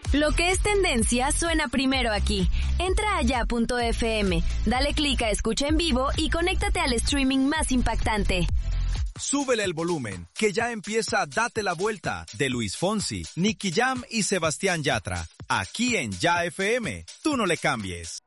Lo que es tendencia suena primero aquí. Entra a ya.fm, dale clic a escucha en vivo y conéctate al streaming más impactante. Súbele el volumen, que ya empieza Date la Vuelta, de Luis Fonsi, Nicky Jam y Sebastián Yatra. Aquí en Ya FM, tú no le cambies.